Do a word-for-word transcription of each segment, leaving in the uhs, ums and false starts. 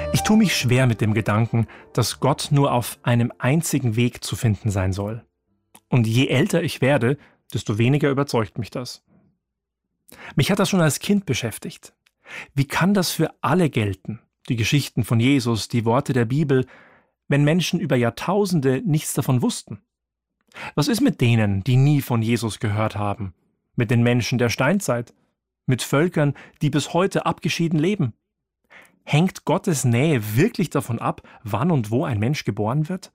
Ich tue mich schwer mit dem Gedanken, dass Gott nur auf einem einzigen Weg zu finden sein soll. Und je älter ich werde, desto weniger überzeugt mich das. Mich hat das schon als Kind beschäftigt. Wie kann das für alle gelten, die Geschichten von Jesus, die Worte der Bibel, wenn Menschen über Jahrtausende nichts davon wussten? Was ist mit denen, die nie von Jesus gehört haben? Mit den Menschen der Steinzeit? Mit Völkern, die bis heute abgeschieden leben? Hängt Gottes Nähe wirklich davon ab, wann und wo ein Mensch geboren wird?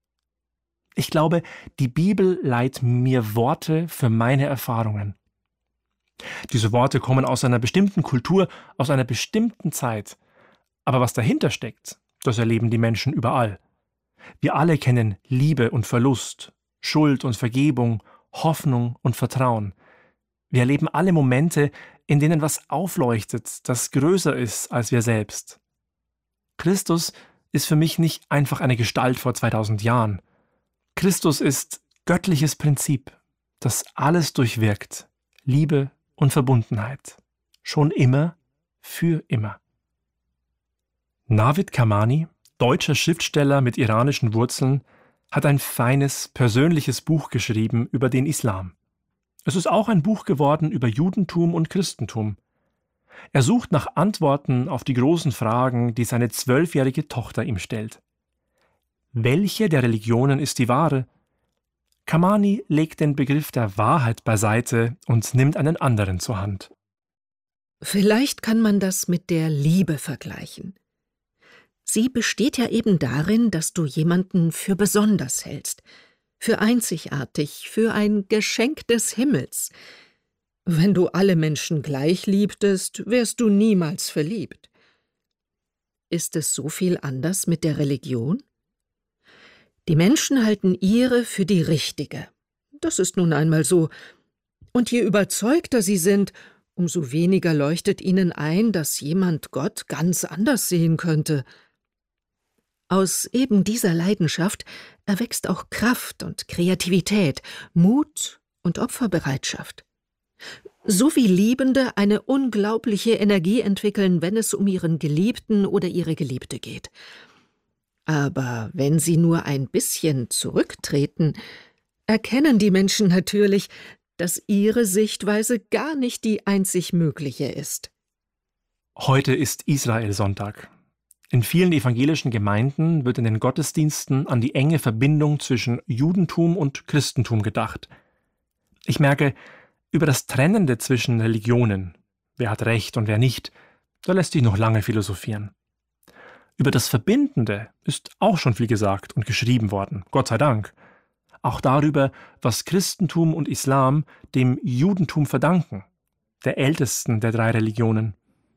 Ich glaube, die Bibel leiht mir Worte für meine Erfahrungen. Diese Worte kommen aus einer bestimmten Kultur, aus einer bestimmten Zeit. Aber was dahinter steckt, das erleben die Menschen überall. Wir alle kennen Liebe und Verlust, Schuld und Vergebung, Hoffnung und Vertrauen. Wir erleben alle Momente, in denen was aufleuchtet, das größer ist als wir selbst. Christus ist für mich nicht einfach eine Gestalt vor zweitausend Jahren. Christus ist göttliches Prinzip, das alles durchwirkt. Liebe und Verbundenheit. Schon immer, für immer. Navid Kamani, deutscher Schriftsteller mit iranischen Wurzeln, hat ein feines, persönliches Buch geschrieben über den Islam. Es ist auch ein Buch geworden über Judentum und Christentum. Er sucht nach Antworten auf die großen Fragen, die seine zwölfjährige Tochter ihm stellt. Welche der Religionen ist die wahre? Kamani legt den Begriff der Wahrheit beiseite und nimmt einen anderen zur Hand. Vielleicht kann man das mit der Liebe vergleichen. Sie besteht ja eben darin, dass du jemanden für besonders hältst, für einzigartig, für ein Geschenk des Himmels. Wenn du alle Menschen gleich liebtest, wärst du niemals verliebt. Ist es so viel anders mit der Religion? Die Menschen halten ihre für die richtige. Das ist nun einmal so. Und je überzeugter sie sind, umso weniger leuchtet ihnen ein, dass jemand Gott ganz anders sehen könnte. Aus eben dieser Leidenschaft erwächst auch Kraft und Kreativität, Mut und Opferbereitschaft. So wie Liebende eine unglaubliche Energie entwickeln, wenn es um ihren Geliebten oder ihre Geliebte geht. Aber wenn sie nur ein bisschen zurücktreten, erkennen die Menschen natürlich, dass ihre Sichtweise gar nicht die einzig mögliche ist. Heute ist Israel-Sonntag. In vielen evangelischen Gemeinden wird in den Gottesdiensten an die enge Verbindung zwischen Judentum und Christentum gedacht. Ich merke, über das Trennende zwischen Religionen, wer hat Recht und wer nicht, da lässt sich noch lange philosophieren. Über das Verbindende ist auch schon viel gesagt und geschrieben worden, Gott sei Dank. Auch darüber, was Christentum und Islam dem Judentum verdanken, der ältesten der drei Religionen.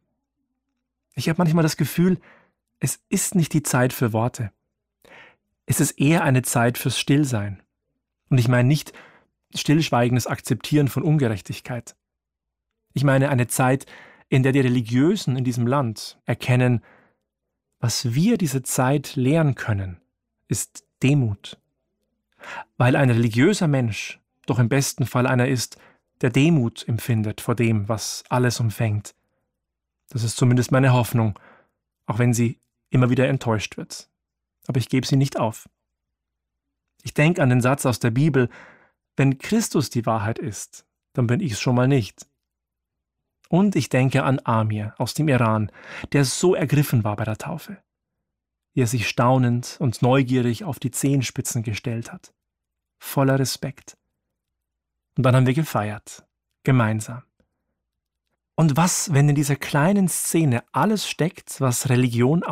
Ich habe manchmal das Gefühl, es ist nicht die Zeit für Worte. Es ist eher eine Zeit fürs Stillsein. Und ich meine nicht stillschweigendes Akzeptieren von Ungerechtigkeit. Ich meine eine Zeit, in der die Religiösen in diesem Land erkennen, was wir diese Zeit lehren können, ist Demut. Weil ein religiöser Mensch doch im besten Fall einer ist, der Demut empfindet vor dem, was alles umfängt. Das ist zumindest meine Hoffnung, auch wenn sie immer wieder enttäuscht wird. Aber ich gebe sie nicht auf. Ich denke an den Satz aus der Bibel, wenn Christus die Wahrheit ist, dann bin ich es schon mal nicht. Und ich denke an Amir aus dem Iran, der so ergriffen war bei der Taufe, wie er sich staunend und neugierig auf die Zehenspitzen gestellt hat. Voller Respekt. Und dann haben wir gefeiert, gemeinsam. Und was, wenn in dieser kleinen Szene alles steckt, was Religion